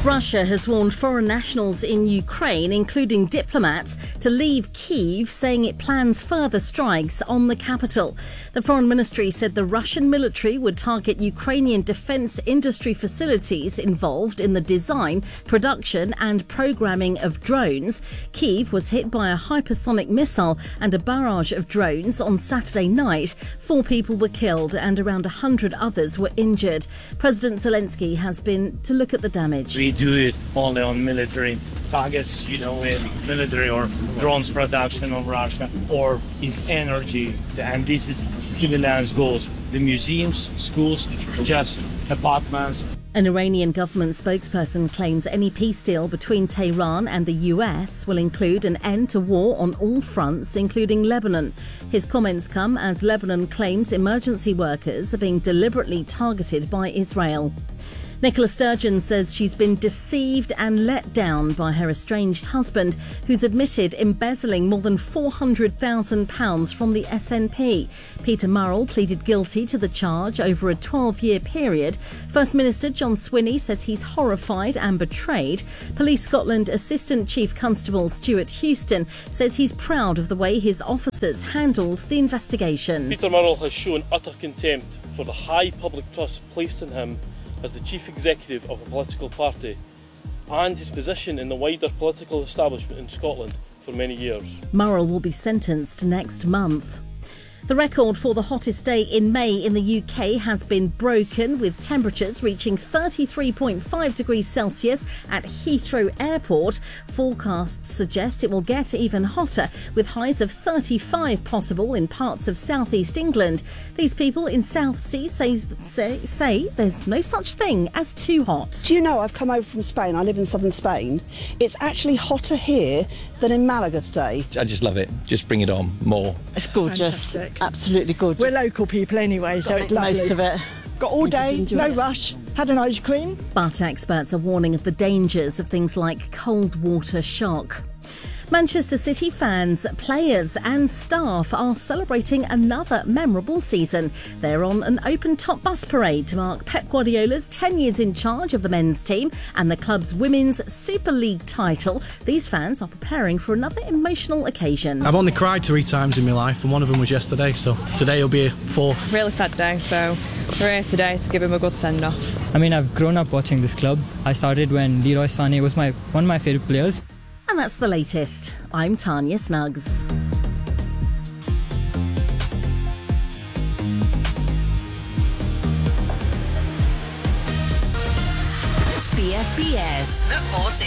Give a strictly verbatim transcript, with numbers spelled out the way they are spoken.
Russia has warned foreign nationals in Ukraine, including diplomats, to leave Kyiv, saying it plans further strikes on the capital. The Foreign Ministry said the Russian military would target Ukrainian defence industry facilities involved in the design, production and programming of drones. Kyiv was hit by a hypersonic missile and a barrage of drones on Saturday night. Four people were killed and around one hundred others were injured. President Zelensky has been to look at the damage. We do it only on military targets, you know, in military or drones production of Russia, or its energy. And this is civilians goals, the museums, schools, just apartments. An Iranian government spokesperson claims any peace deal between Tehran and the U S will include an end to war on all fronts, including Lebanon. His comments come as Lebanon claims emergency workers are being deliberately targeted by Israel. Nicola Sturgeon says she's been deceived and let down by her estranged husband, who's admitted embezzling more than four hundred thousand pounds from the S N P. Peter Murrell pleaded guilty to the charge over a twelve-year period. First Minister John Swinney says he's horrified and betrayed. Police Scotland Assistant Chief Constable Stuart Houston says he's proud of the way his officers handled the investigation. Peter Murrell has shown utter contempt for the high public trust placed in him as the chief executive of a political party and his position in the wider political establishment in Scotland for many years. Murrell will be sentenced next month. The record for the hottest day in May in the U K has been broken, with temperatures reaching thirty-three point five degrees Celsius at Heathrow Airport. Forecasts suggest it will get even hotter, with highs of thirty-five possible in parts of southeast England. These people in Southsea say, say, say there's no such thing as too hot. Do you know, I've come over from Spain. I live in southern Spain. It's actually hotter here than in Malaga today. I just love it. Just bring it on more. It's gorgeous. Fantastic. Absolutely gorgeous. We're local people anyway, so it's lovely. Most of it. Got all day, no it. rush, had an ice cream. But experts are warning of the dangers of things like cold water shock. Manchester City fans, players and staff are celebrating another memorable season. They're on an open-top bus parade to mark Pep Guardiola's ten years in charge of the men's team and the club's women's Super League title. These fans are preparing for another emotional occasion. I've only cried three times in my life, and one of them was yesterday, so today will be a fourth. Really sad day, so we're here today to give him a good send-off. I mean, I've grown up watching this club. I started when Leroy Sané was my one of my favourite players. And that's the latest. I'm Tanya Snuggs. B F B S, the Force